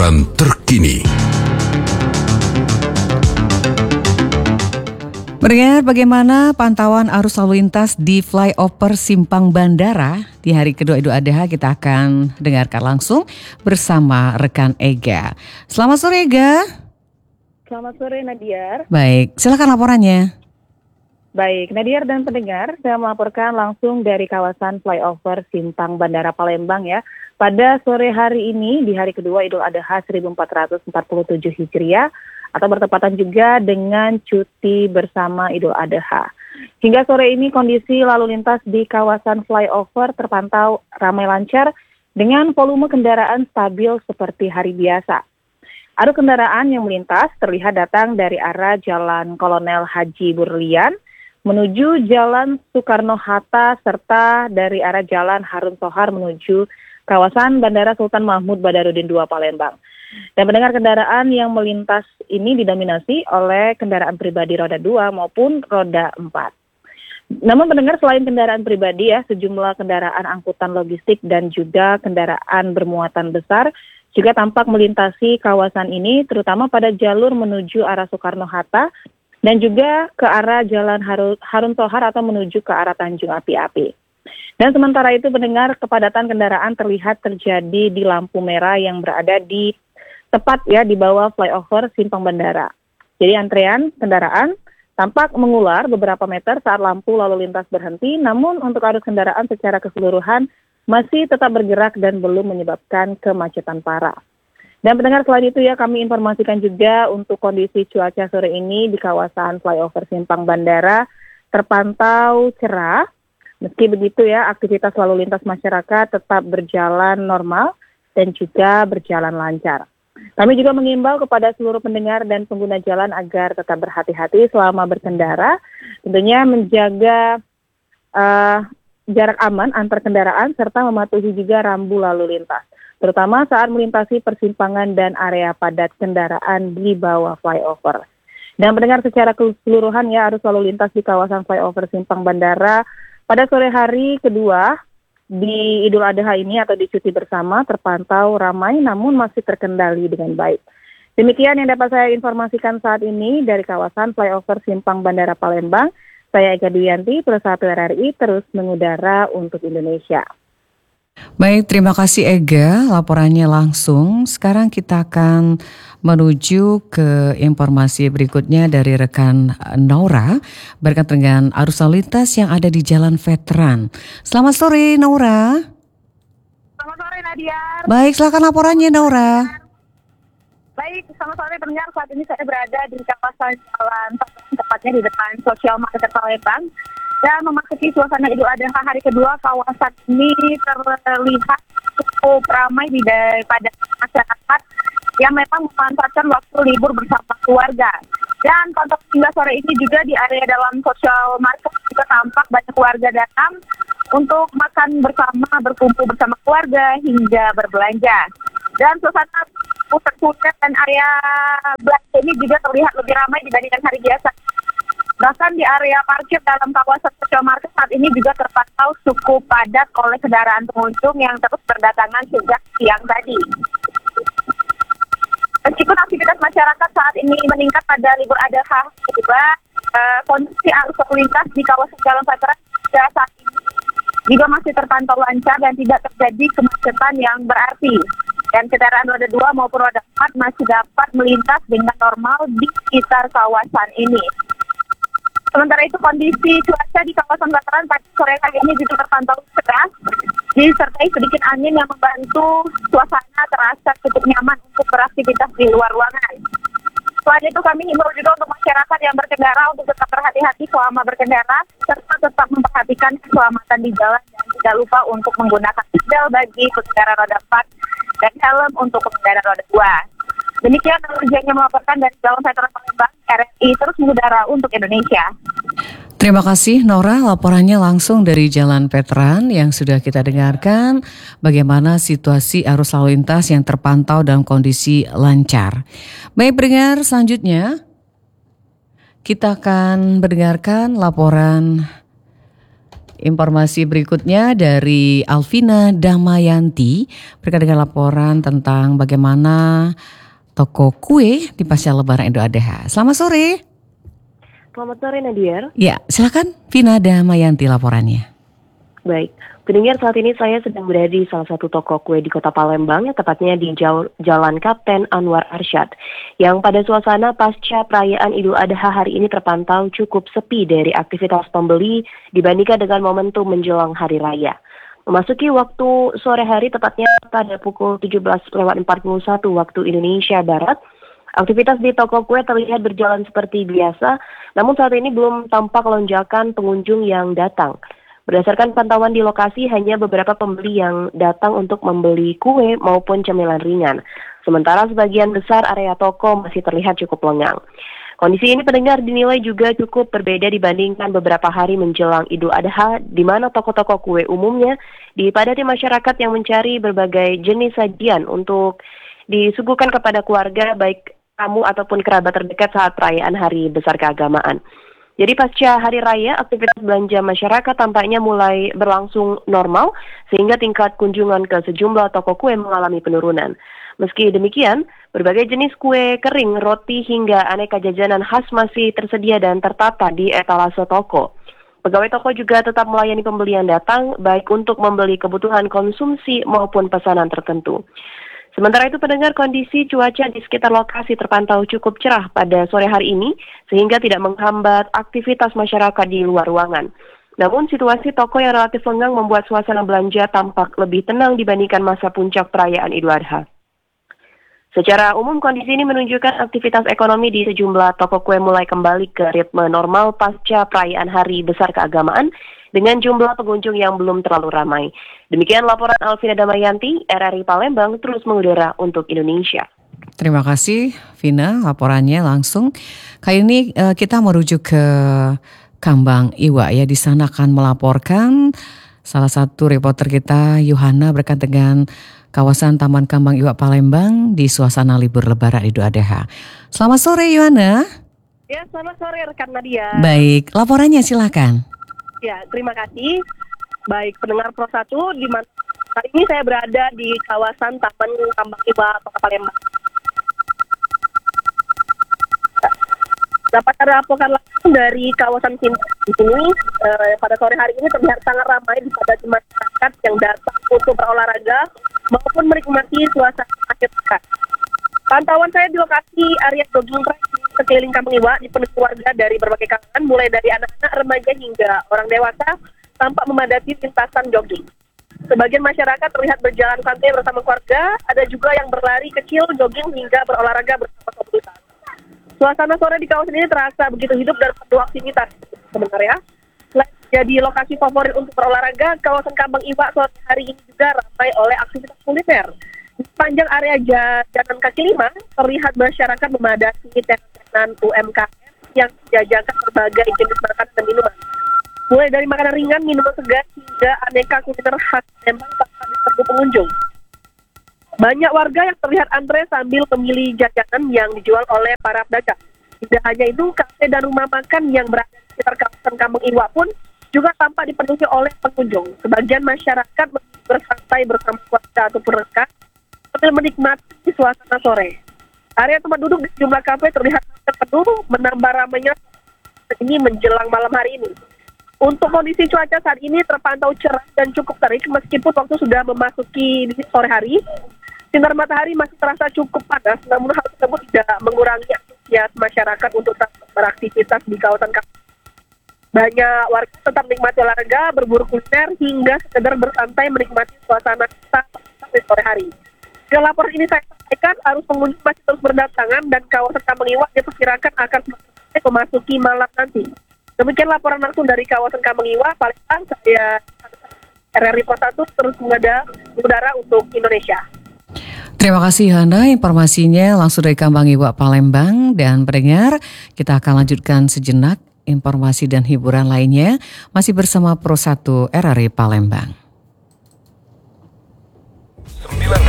laporan terkini. Mendengar bagaimana pantauan arus lalu lintas di flyover Simpang Bandara di hari kedua Idul Adha, kita akan dengarkan langsung bersama rekan Ega. Selamat sore, Ega. Selamat sore, Nadiar. Baik, silakan laporannya. Baik, Nadiar dan pendengar, saya melaporkan langsung dari kawasan flyover Simpang Bandara Palembang ya. Pada sore hari ini, di hari kedua Idul Adha 1447 Hijriah, atau bertepatan juga dengan cuti bersama Idul Adha. Hingga sore ini kondisi lalu lintas di kawasan flyover terpantau ramai lancar dengan volume kendaraan stabil seperti hari biasa. Arus kendaraan yang melintas terlihat datang dari arah Jalan Kolonel Haji Burlian menuju Jalan Soekarno-Hatta serta dari arah Jalan Harun Tohar menuju kawasan Bandara Sultan Mahmud Badarudin II Palembang. Dan pendengar, kendaraan yang melintas ini didominasi oleh kendaraan pribadi roda 2 maupun roda 4. Namun pendengar, selain kendaraan pribadi ya, sejumlah kendaraan angkutan logistik dan juga kendaraan bermuatan besar juga tampak melintasi kawasan ini, terutama pada jalur menuju arah Soekarno-Hatta dan juga ke arah Jalan Harun Tohar atau menuju ke arah Tanjung Api-Api. Dan sementara itu pendengar, kepadatan kendaraan terlihat terjadi di lampu merah yang berada di tepat ya di bawah flyover Simpang Bandara. Jadi antrean kendaraan tampak mengular beberapa meter saat lampu lalu lintas berhenti, namun untuk arus kendaraan secara keseluruhan masih tetap bergerak dan belum menyebabkan kemacetan parah. Dan pendengar, selain itu ya, kami informasikan juga untuk kondisi cuaca sore ini di kawasan flyover Simpang Bandara terpantau cerah. Meski begitu ya, aktivitas lalu lintas masyarakat tetap berjalan normal dan juga berjalan lancar. Kami juga mengimbau kepada seluruh pendengar dan pengguna jalan agar tetap berhati-hati selama berkendara, tentunya menjaga jarak aman antar kendaraan serta mematuhi juga rambu lalu lintas, terutama saat melintasi persimpangan dan area padat kendaraan di bawah flyover. Dan pendengar, secara keseluruhan ya, arus lalu lintas di kawasan flyover Simpang Bandara pada sore hari kedua di Idul Adha ini atau di cuti bersama terpantau ramai namun masih terkendali dengan baik. Demikian yang dapat saya informasikan saat ini dari kawasan flyover Simpang Bandara Palembang. Saya Ega Duyanti, perusahaan RRI terus mengudara untuk Indonesia. Baik, terima kasih Ega, laporannya langsung. Sekarang kita akan menuju ke informasi berikutnya dari rekan Naura berkaitan dengan arus lalu lintas yang ada di Jalan Veteran. Selamat sore Naura. Selamat sore Nadiar. Baik, silakan laporannya Naura. Baik, selamat sore pendengar. Saat ini saya berada di kawasan Jalan Veteran, tepatnya di depan Sosial Market Palembang. Dan memasuki suasana Idul Adha hari kedua, kawasan ini terlihat cukup ramai pada masyarakat yang memang memanfaatkan waktu libur bersama keluarga. Dan pantau hingga sore ini juga di area dalam Sosial Market juga tampak banyak warga datang untuk makan bersama, berkumpul bersama keluarga hingga berbelanja. Dan suasana pusat dan area belanja ini juga terlihat lebih ramai dibandingkan hari biasa. Bahkan di area parkir dalam kawasan Sosial Market saat ini juga terpantau cukup padat oleh kendaraan pengunjung yang terus berdatangan sejak siang tadi. Meskipun aktivitas masyarakat saat ini meningkat pada libur Adha juga, kondisi arus lalu lintas di kawasan Jalan Veteran saat ini juga masih terpantau lancar dan tidak terjadi kemacetan yang berarti. Dan kendaraan roda 2 maupun roda 4 masih dapat melintas dengan normal di sekitar kawasan ini. Sementara itu kondisi cuaca di kawasan Veteran pada sore hari ini juga terpantau cerah, disertai sedikit angin yang membantu suasana terasa cukup nyaman untuk beraktivitas di luar ruangan. Selain itu kami himbau juga untuk masyarakat yang berkendara untuk tetap berhati-hati selama berkendara, serta tetap memperhatikan keselamatan di jalan dan tidak lupa untuk menggunakan seatbelt bagi pengendara roda 4 dan helm untuk pengendara roda 2. Demikian yang melaporkan dari Jalan Veteran Palembang, RRI terus mengudara untuk Indonesia. Terima kasih Nora, laporannya langsung dari Jalan Veteran yang sudah kita dengarkan bagaimana situasi arus lalu lintas yang terpantau dalam kondisi lancar. Baik pendengar, selanjutnya kita akan mendengarkan laporan informasi berikutnya dari Alvina Damayanti berkait dengan laporan tentang bagaimana toko kue di pasca Lebaran Idul Adha. Selamat sore. Selamat sore Nadia. Ya, silakan Vina Damayanti laporannya. Baik, pendengar, saat ini saya sedang berada di salah satu toko kue di kota Palembang, tepatnya di Jalan Kapten Anwar Arsyad, yang pada suasana pasca perayaan Idul Adha hari ini terpantau cukup sepi dari aktivitas pembeli dibandingkan dengan momentum menjelang Hari Raya. Memasuki waktu sore hari, tepatnya pada pukul 17.41 waktu Indonesia Barat, aktivitas di toko kue terlihat berjalan seperti biasa, namun saat ini belum tampak lonjakan pengunjung yang datang. Berdasarkan pantauan di lokasi, hanya beberapa pembeli yang datang untuk membeli kue maupun cemilan ringan. Sementara sebagian besar area toko masih terlihat cukup lengang. Kondisi ini pendengar dinilai juga cukup berbeda dibandingkan beberapa hari menjelang Idul Adha, di mana toko-toko kue umumnya dipadati masyarakat yang mencari berbagai jenis sajian untuk disuguhkan kepada keluarga, baik tamu ataupun kerabat terdekat saat perayaan Hari Besar Keagamaan. Jadi pasca Hari Raya, aktivitas belanja masyarakat tampaknya mulai berlangsung normal, sehingga tingkat kunjungan ke sejumlah toko kue mengalami penurunan. Meski demikian, berbagai jenis kue kering, roti, hingga aneka jajanan khas masih tersedia dan tertata di etalase toko. Pegawai toko juga tetap melayani pembeli yang datang, baik untuk membeli kebutuhan konsumsi maupun pesanan tertentu. Sementara itu pendengar, kondisi cuaca di sekitar lokasi terpantau cukup cerah pada sore hari ini, sehingga tidak menghambat aktivitas masyarakat di luar ruangan. Namun situasi toko yang relatif lengang membuat suasana belanja tampak lebih tenang dibandingkan masa puncak perayaan Idul Adha. Secara umum kondisi ini menunjukkan aktivitas ekonomi di sejumlah toko kue mulai kembali ke ritme normal pasca perayaan Hari Besar Keagamaan, dengan jumlah pengunjung yang belum terlalu ramai. Demikian laporan Alvina Damayanti, RRI Palembang, terus mengudara untuk Indonesia. Terima kasih Vina, laporannya langsung. Kali ini kita merujuk ke Kambang Iwa ya. Di sana akan melaporkan salah satu reporter kita, Yohana, berkait dengan kawasan Taman Kambang Iwa Palembang di suasana libur Lebaran Idul Adha. Selamat sore Yohana. Ya, selamat sore rekan Nadia. Baik, laporannya silakan. Ya, terima kasih. Baik, pendengar Pro 1, di mana hari ini saya berada di kawasan Taman Kambang Iwa Kota Palembang. Dapat saya laporkan langsung dari kawasan di sini. Pada sore hari ini terlihat sangat ramai dipadati masyarakat yang datang untuk berolahraga maupun menikmati suasana akhir pekan. Pantauan saya di lokasi area jogging track sekeliling Kambang Iwa dipenuhi warga dari berbagai kalangan, mulai dari anak-anak, remaja hingga orang dewasa, tampak memadati lintasan jogging. Sebagian masyarakat terlihat berjalan santai bersama keluarga, ada juga yang berlari kecil, jogging hingga berolahraga bersama komunitas. Suasana sore di kawasan ini terasa begitu hidup dan penuh aktivitas sebenarnya. Selain jadi lokasi favorit untuk berolahraga, kawasan Kambang Iwa sore hari ini juga ramai oleh aktivitas kuliner. Di sepanjang area Jalan Kaki Lima, terlihat masyarakat memadati tenan UMKM yang menjajakan berbagai jenis makanan dan minuman. Mulai dari makanan ringan, minuman segar, hingga aneka kuliner khas Palembang tanpa diserbu pengunjung. Banyak warga yang terlihat antre sambil memilih jajanan yang dijual oleh para pedagang. Tidak hanya itu, kafe dan rumah makan yang berada di sekitar kawasan Kambang Iwa pun juga tampak dipenuhi oleh pengunjung. Sebagian masyarakat bersantai bersama keluarga ataupun rekan sambil menikmati suasana sore. Area tempat duduk di sejumlah kafe terlihat terpenuh, menambah ramainya ini menjelang malam hari ini. Untuk kondisi cuaca saat ini terpantau cerah dan cukup terik meskipun waktu sudah memasuki sore hari. Sinar matahari masih terasa cukup panas, namun hal tersebut tidak mengurangi antusias masyarakat untuk beraktivitas di kawasan kafe. Banyak warga tetap menikmati olahraga, berburu kuliner, hingga sekedar bersantai menikmati suasana sampai sore hari. Jika laporan ini saya sampaikan, arus pengunjung masih terus berdatangan dan kawasan Kambang Iwa diperkirakan akan semakin memasuki malam nanti. Demikian laporan langsung dari kawasan Kambang Iwa, Palembang. Saya RRI Pro 1 terus mengudara untuk Indonesia. Terima kasih Hana, informasinya langsung dari Kambang Iwa Palembang. Dan pendengar, kita akan lanjutkan sejenak informasi dan hiburan lainnya masih bersama Pro 1 RRI Palembang. 9